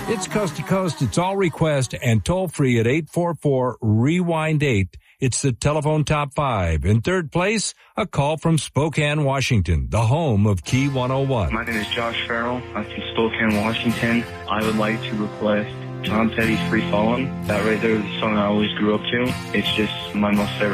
It's Coast to Coast. It's all request and toll free at 844-REWIND-8. It's the telephone top 5. In third place, a call from Spokane, Washington, the home of Key 101. My name is Josh Farrell. I'm from Spokane, Washington. I would like to request Tom Petty's Free Fallin'. That right there is the song I always grew up to. It's just my most favorite